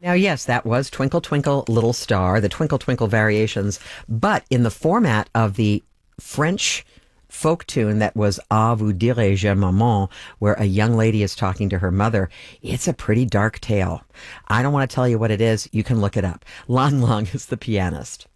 Now, yes, that was Twinkle Twinkle Little Star, the Twinkle Twinkle variations, but in the format of the French folk tune that was Ah, vous dirai-je, maman, where a young lady is talking to her mother. It's a pretty dark tale. I don't want to tell you what it is. You can look it up. Lan Lang is the pianist.